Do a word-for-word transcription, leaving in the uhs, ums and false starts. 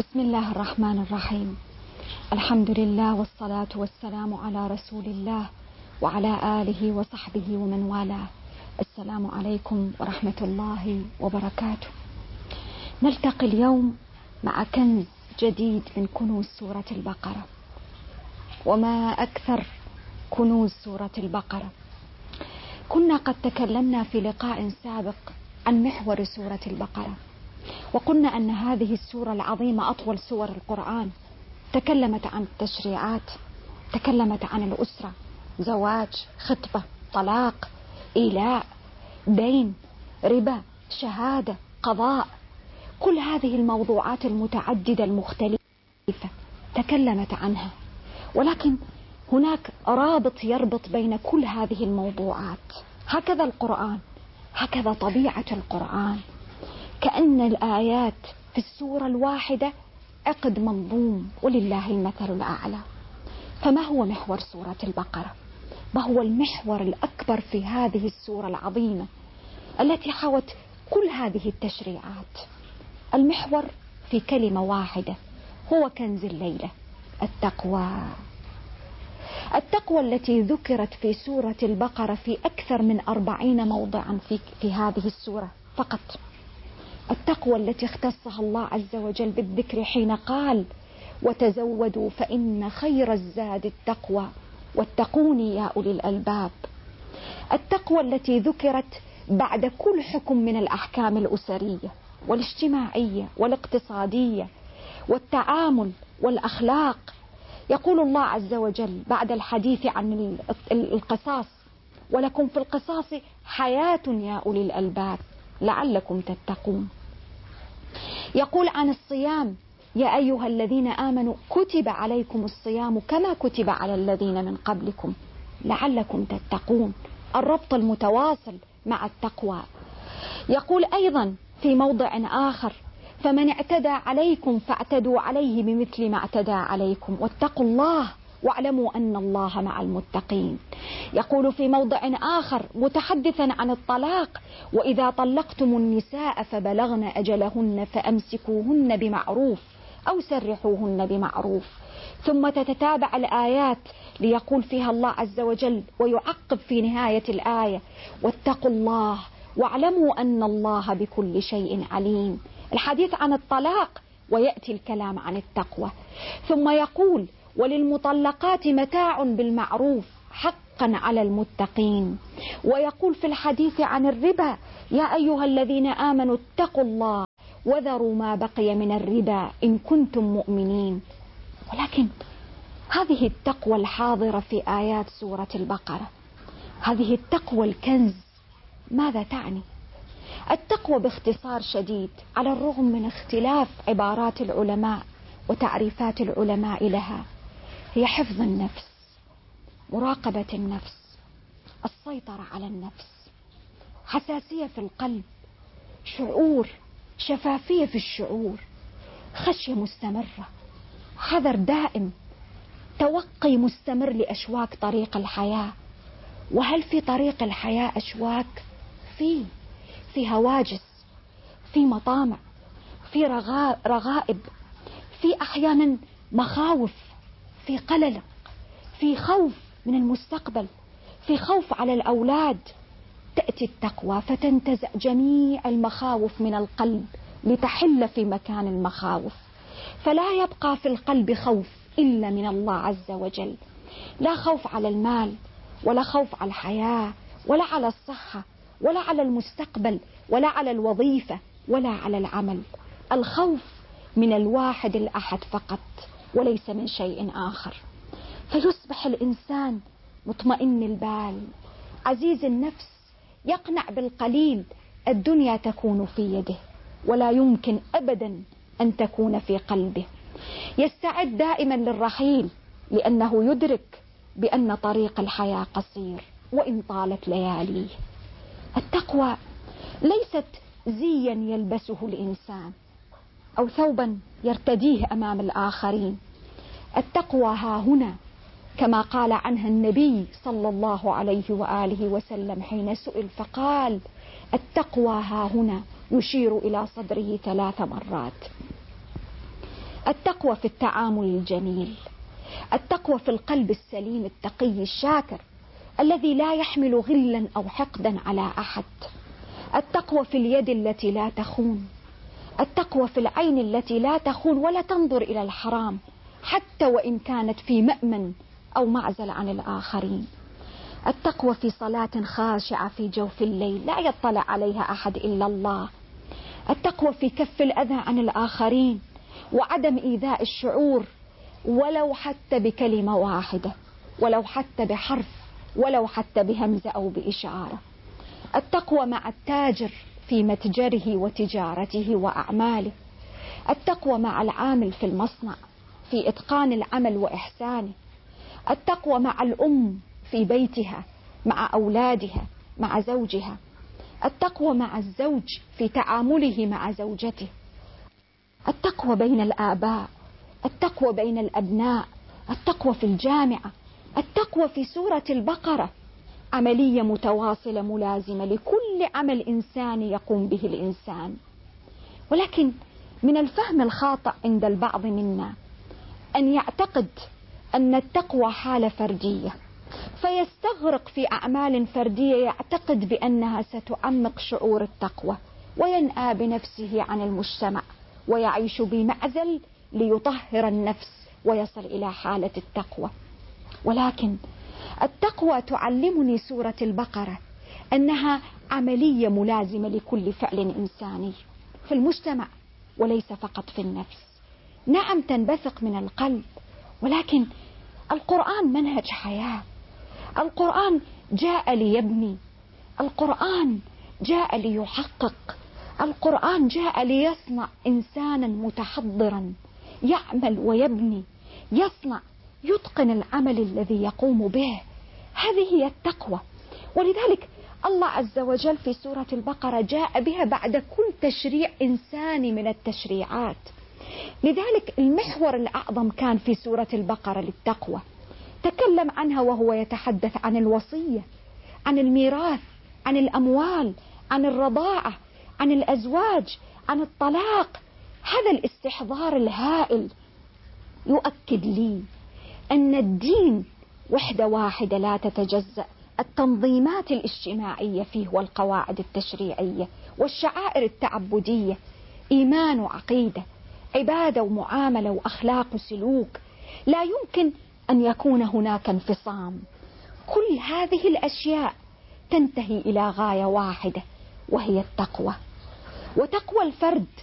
بسم الله الرحمن الرحيم. الحمد لله والصلاة والسلام على رسول الله وعلى آله وصحبه ومن والاه. السلام عليكم ورحمة الله وبركاته. نلتقي اليوم مع كنز جديد من كنوز سورة البقرة. وما أكثر كنوز سورة البقرة. كنا قد تكلمنا في لقاء سابق عن محور سورة البقرة، وقلنا أن هذه السورة العظيمة أطول سور القرآن. تكلمت عن التشريعات، تكلمت عن الأسرة، زواج، خطبة، طلاق، إيلاء، دين، ربا، شهادة، قضاء، كل هذه الموضوعات المتعددة المختلفة تكلمت عنها. ولكن هناك رابط يربط بين كل هذه الموضوعات. هكذا القرآن، هكذا طبيعة القرآن، كأن الآيات في السورة الواحدة عقد منظوم، ولله المثل الأعلى. فما هو محور سورة البقرة؟ ما هو المحور الأكبر في هذه السورة العظيمة التي حوت كل هذه التشريعات؟ المحور في كلمة واحدة، هو كنز الليلة: التقوى. التقوى التي ذكرت في سورة البقرة في أكثر من أربعين موضعا في, في هذه السورة فقط. التقوى التي اختصها الله عز وجل بالذكر حين قال: وتزودوا فإن خير الزاد التقوى واتقوني يا أولي الألباب. التقوى التي ذكرت بعد كل حكم من الأحكام الأسرية والاجتماعية والاقتصادية والتعامل والأخلاق. يقول الله عز وجل بعد الحديث عن القصاص: ولكم في القصاص حياة يا أولي الألباب لعلكم تتقون. يقول عن الصيام: يا أيها الذين آمنوا كتب عليكم الصيام كما كتب على الذين من قبلكم لعلكم تتقون. الربط المتواصل مع التقوى. يقول أيضا في موضع آخر: فمن اعتدى عليكم فاعتدوا عليه بمثل ما اعتدى عليكم واتقوا الله واعلموا أن الله مع المتقين. يقول في موضع آخر متحدثا عن الطلاق: وإذا طلقتم النساء فبلغن أجلهن فأمسكوهن بمعروف أو سرحوهن بمعروف. ثم تتتابع الآيات ليقول فيها الله عز وجل ويعقب في نهاية الآية: واتقوا الله واعلموا أن الله بكل شيء عليم. الحديث عن الطلاق ويأتي الكلام عن التقوى. ثم يقول: وللمطلقات متاع بالمعروف حقا على المتقين. ويقول في الحديث عن الربا: يا أيها الذين آمنوا اتقوا الله وذروا ما بقي من الربا إن كنتم مؤمنين. ولكن هذه التقوى الحاضرة في آيات سورة البقرة، هذه التقوى الكنز، ماذا تعني؟ التقوى باختصار شديد، على الرغم من اختلاف عبارات العلماء وتعريفات العلماء لها، هي حفظ النفس، مراقبة النفس، السيطرة على النفس، حساسية في القلب، شعور، شفافية في الشعور، خشية مستمرة، حذر دائم، توقي مستمر لأشواك طريق الحياة. وهل في طريق الحياة أشواك؟ في في هواجس، في مطامع، في رغائب، في أحيانا مخاوف، في قلق، في خوف من المستقبل، في خوف على الأولاد. تأتي التقوى فتنتزع جميع المخاوف من القلب لتحل في مكان المخاوف، فلا يبقى في القلب خوف إلا من الله عز وجل. لا خوف على المال، ولا خوف على الحياة، ولا على الصحة، ولا على المستقبل، ولا على الوظيفة، ولا على العمل. الخوف من الواحد الأحد فقط وليس من شيء آخر. فيصبح الإنسان مطمئن البال، عزيز النفس، يقنع بالقليل. الدنيا تكون في يده ولا يمكن أبدا أن تكون في قلبه. يستعد دائما للرحيل لأنه يدرك بأن طريق الحياة قصير وإن طالت لياليه. التقوى ليست زيا يلبسه الإنسان أو ثوبا يرتديه أمام الآخرين. التقوى ها هنا كما قال عنها النبي صلى الله عليه وآله وسلم حين سئل فقال: التقوى ها هنا، يشير إلى صدره ثلاث مرات. التقوى في التعامل الجميل، التقوى في القلب السليم التقي الشاكر الذي لا يحمل غلا أو حقدا على أحد، التقوى في اليد التي لا تخون، التقوى في العين التي لا تخون ولا تنظر إلى الحرام حتى وإن كانت في مأمن أو معزل عن الآخرين، التقوى في صلاة خاشعة في جوف الليل لا يطلع عليها أحد إلا الله، التقوى في كف الأذى عن الآخرين وعدم إيذاء الشعور ولو حتى بكلمة واحدة، ولو حتى بحرف، ولو حتى بهمزة أو بإشارة، التقوى مع التاجر في متجره وتجارته وأعماله، التقوى مع العامل في المصنع في إتقان العمل وإحسانه، التقوى مع الأم في بيتها مع أولادها مع زوجها، التقوى مع الزوج في تعامله مع زوجته، التقوى بين الآباء، التقوى بين الأبناء، التقوى في الجامعة، التقوى في سورة البقرة عملية متواصلة ملازمة لكل عمل إنساني يقوم به الإنسان. ولكن من الفهم الخاطئ عند البعض منا أن يعتقد أن التقوى حالة فردية، فيستغرق في أعمال فردية يعتقد بأنها ستعمق شعور التقوى وينأى بنفسه عن المجتمع ويعيش بمعزل ليطهر النفس ويصل إلى حالة التقوى. ولكن التقوى تعلمني سورة البقرة أنها عملية ملازمة لكل فعل إنساني في المجتمع وليس فقط في النفس. نعم تنبثق من القلب، ولكن القرآن منهج حياة، القرآن جاء ليبني، القرآن جاء ليحقق، القرآن جاء ليصنع إنسانا متحضرا يعمل ويبني، يصنع يتقن العمل الذي يقوم به. هذه هي التقوى. ولذلك الله عز وجل في سورة البقرة جاء بها بعد كل تشريع إنساني من التشريعات. لذلك المحور الأعظم كان في سورة البقرة للتقوى، تكلم عنها وهو يتحدث عن الوصية، عن الميراث، عن الأموال، عن الرضاعة، عن الأزواج، عن الطلاق. هذا الاستحضار الهائل يؤكد لي أن الدين وحدة واحدة لا تتجزأ، التنظيمات الاجتماعية فيه والقواعد التشريعية والشعائر التعبدية، إيمان وعقيدة، عبادة ومعاملة وأخلاق وسلوك، لا يمكن أن يكون هناك انفصام. كل هذه الأشياء تنتهي إلى غاية واحدة وهي التقوى. وتقوى الفرد